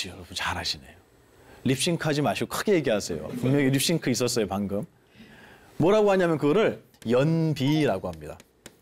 역시 여러분 잘하시네요. 립싱크하지 마시고 크게 얘기하세요. 분명히 립싱크 있었어요 방금. 뭐라고 하냐면 그거를 연비라고 합니다.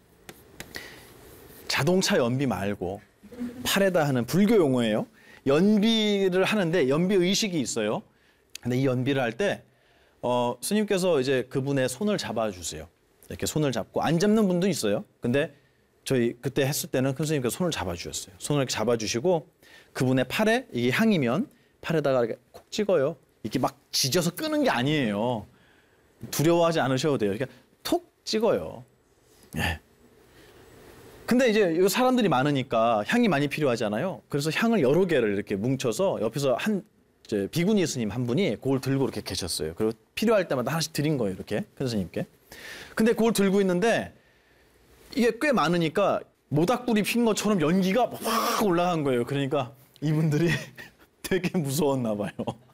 자동차 연비 말고 팔에다 하는 불교 용어예요. 연비를 하는데 연비 의식이 있어요. 근데 이 연비를 할 때 스님께서 이제 그분의 손을 잡아주세요. 이렇게 손을 잡고 안 잡는 분도 있어요. 근데 저희 그때 했을 때는 큰 스님께서 손을 잡아주셨어요. 손을 이렇게 잡아주시고 그분의 팔에 이게 향이면 팔에다가 이렇게 콕 찍어요. 이렇게 막 지져서 끄는 게 아니에요. 두려워하지 않으셔도 돼요. 이렇게 톡 찍어요. 예. 근데 이제 사람들이 많으니까 향이 많이 필요하잖아요. 그래서 향을 여러 개를 이렇게 뭉쳐서 옆에서 이제 비구니 스님 한 분이 그걸 들고 이렇게 계셨어요. 그리고 필요할 때마다 하나씩 드린 거예요. 이렇게 큰 스님께. 근데 그걸 들고 있는데 이게 꽤 많으니까 모닥불이 핀 것처럼 연기가 확 올라간 거예요. 그러니까 이분들이 되게 무서웠나 봐요.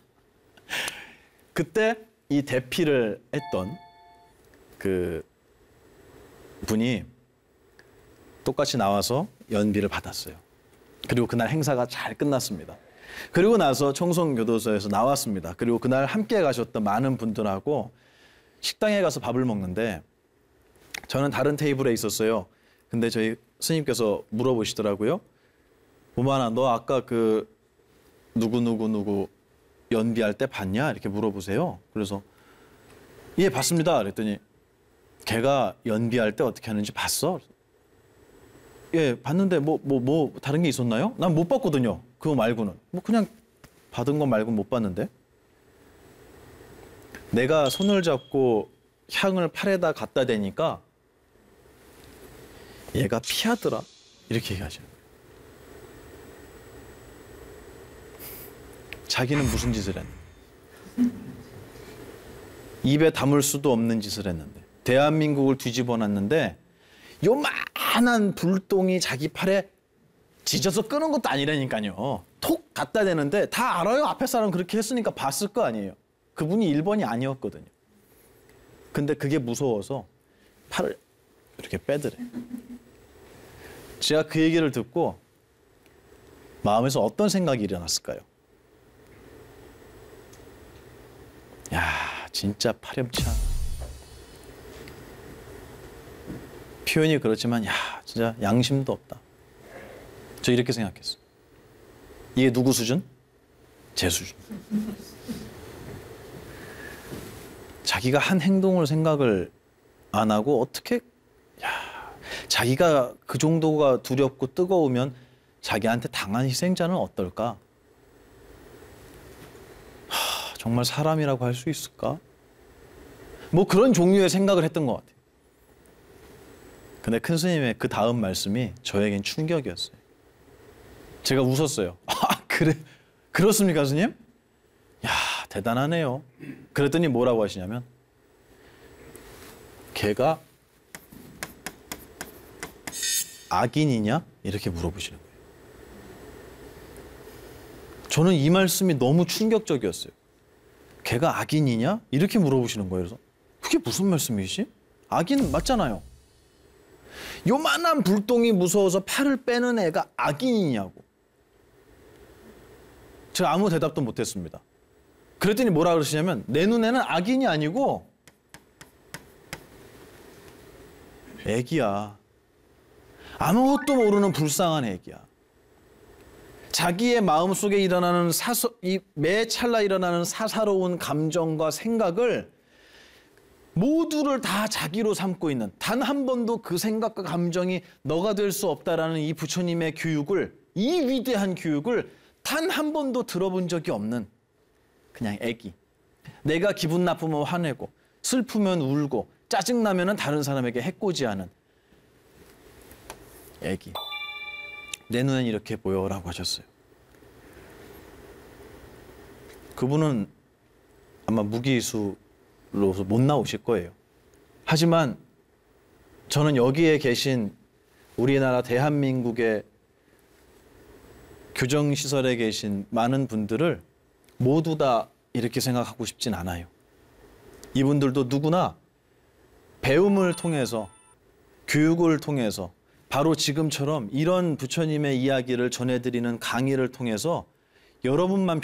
그때 이 대피를 했던 그 분이 똑같이 나와서 연비를 받았어요. 그리고 그날 행사가 잘 끝났습니다. 그리고 나서 청송교도소에서 나왔습니다. 그리고 그날 함께 가셨던 많은 분들하고 식당에 가서 밥을 먹는데 저는 다른 테이블에 있었어요. 근데 저희 스님께서 물어보시더라고요. 오만아, 너 아까 그 누구 연비할 때 봤냐? 이렇게 물어보세요. 그래서 예, 봤습니다. 그랬더니 걔가 연비할 때 어떻게 하는지 봤어? 예, 봤는데 뭐 다른 게 있었나요? 난 못 봤거든요. 그거 말고는. 뭐 그냥 받은 거 말고 못 봤는데. 내가 손을 잡고 향을 팔에다 갖다 대니까 얘가 피하더라. 이렇게 얘기하죠. 자기는 무슨 짓을 했는데. 입에 담을 수도 없는 짓을 했는데. 대한민국을 뒤집어 놨는데 요만한 불똥이 자기 팔에 지져서 끄는 것도 아니라니까요. 톡 갖다 대는데 다 알아요. 앞에 사람 그렇게 했으니까 봤을 거 아니에요. 그분이 1번이 아니었거든요. 근데 그게 무서워서 팔을 이렇게 빼더래. 제가 그 얘기를 듣고 마음에서 어떤 생각이 일어났을까요? 야, 진짜 파렴치한. 표현이 그렇지만 야, 진짜 양심도 없다. 저 이렇게 생각했어요. 이게 누구 수준? 제 수준. 자기가 한 행동을 생각을 안 하고 어떻게 자기가 그 정도가 두렵고 뜨거우면 자기한테 당한 희생자는 어떨까? 정말 사람이라고 할 수 있을까? 뭐 그런 종류의 생각을 했던 것 같아요. 근데 큰 스님의 그 다음 말씀이 저에겐 충격이었어요. 제가 웃었어요. 아, 그렇습니까, 스님? 야, 대단하네요. 그랬더니 뭐라고 하시냐면 걔가 악인이냐? 이렇게 물어보시는 거예요. 저는 이 말씀이 너무 충격적이었어요. 걔가 악인이냐? 이렇게 물어보시는 거예요. 그래서 그게 무슨 말씀이지? 악인 맞잖아요. 요만한 불똥이 무서워서 팔을 빼는 애가 악인이냐고. 제가 아무 대답도 못했습니다. 그랬더니 뭐라 그러시냐면 내 눈에는 악인이 아니고 애기야. 아무것도 모르는 불쌍한 애기야. 자기의 마음속에 일어나는 매 찰나 일어나는 사사로운 감정과 생각을 모두를 다 자기로 삼고 있는, 단 한 번도 그 생각과 감정이 너가 될 수 없다라는 이 부처님의 교육을, 이 위대한 교육을 단 한 번도 들어본 적이 없는 그냥 애기. 내가 기분 나쁘면 화내고 슬프면 울고 짜증나면 다른 사람에게 해코지하는 애기. 내 눈엔 이렇게 보여라고 하셨어요. 그분은 아마 무기수로서 못 나오실 거예요. 하지만 저는 여기에 계신 우리나라 대한민국의 교정시설에 계신 많은 분들을 모두 다 이렇게 생각하고 싶진 않아요. 이분들도 누구나 배움을 통해서, 교육을 통해서, 바로 지금처럼 이런 부처님의 이야기를 전해드리는 강의를 통해서 여러분만